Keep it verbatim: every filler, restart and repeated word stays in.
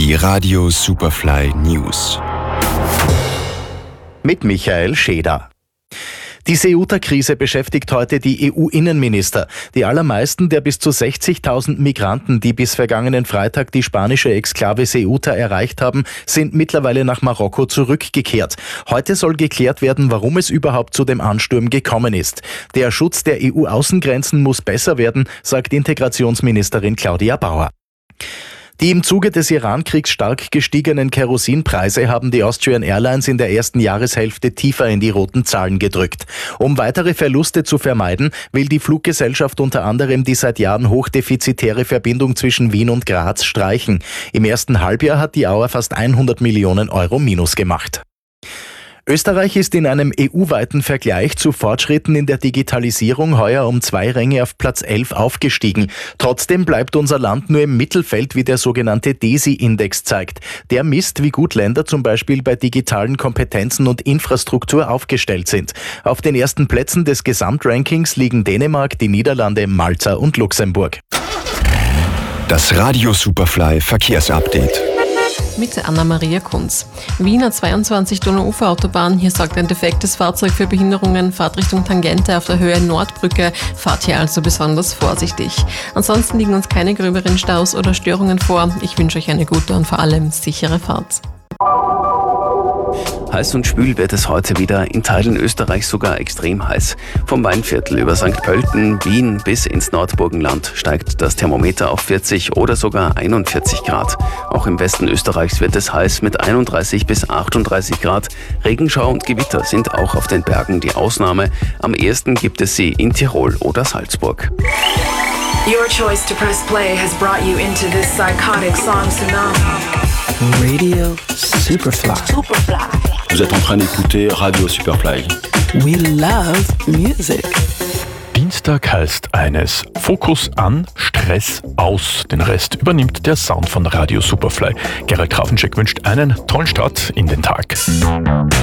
Die Radio Superfly News. Mit Michael Scheder. Die Ceuta-Krise beschäftigt heute die E U-Innenminister. Die allermeisten der bis zu sechzigtausend Migranten, die bis vergangenen Freitag die spanische Exklave Ceuta erreicht haben, sind mittlerweile nach Marokko zurückgekehrt. Heute soll geklärt werden, warum es überhaupt zu dem Ansturm gekommen ist. Der Schutz der E U-Außengrenzen muss besser werden, sagt Integrationsministerin Claudia Bauer. Die im Zuge des Iran-Kriegs stark gestiegenen Kerosinpreise haben die Austrian Airlines in der ersten Jahreshälfte tiefer in die roten Zahlen gedrückt. Um weitere Verluste zu vermeiden, will die Fluggesellschaft unter anderem die seit Jahren hochdefizitäre Verbindung zwischen Wien und Graz streichen. Im ersten Halbjahr hat die Auer fast hundert Millionen Euro Minus gemacht. Österreich ist in einem E U-weiten Vergleich zu Fortschritten in der Digitalisierung heuer um zwei Ränge auf Platz elf aufgestiegen. Trotzdem bleibt unser Land nur im Mittelfeld, wie der sogenannte DESI-Index zeigt. Der misst, wie gut Länder zum Beispiel bei digitalen Kompetenzen und Infrastruktur aufgestellt sind. Auf den ersten Plätzen des Gesamtrankings liegen Dänemark, die Niederlande, Malta und Luxemburg. Das Radio Superfly Verkehrsupdate. Mit Anna-Maria Kunz. Wiener zweiundzwanzig Donauufer-Autobahn. Hier sorgt ein defektes Fahrzeug für Behinderungen. Fahrt Richtung Tangente auf der Höhe Nordbrücke. Fahrt hier also besonders vorsichtig. Ansonsten liegen uns keine gröberen Staus oder Störungen vor. Ich wünsche euch eine gute und vor allem sichere Fahrt. Heiß und schwül wird es heute wieder, in Teilen Österreichs sogar extrem heiß. Vom Weinviertel über Sankt Pölten, Wien bis ins Nordburgenland steigt das Thermometer auf vierzig oder sogar einundvierzig Grad. Auch im Westen Österreichs wird es heiß mit einunddreißig bis achtunddreißig Grad. Regenschau und Gewitter sind auch auf den Bergen die Ausnahme. Am ehesten gibt es sie in Tirol oder Salzburg. Your choice to press play has brought you into this psychotic song tsunami. Radio Superfly. Superfly. Vous êtes en train d'écouter Radio Superfly. We love music. Dienstag heißt eines: Fokus an, Stress aus. Den Rest übernimmt der Sound von Radio Superfly. Gerald Grafenschek wünscht einen tollen Start in den Tag.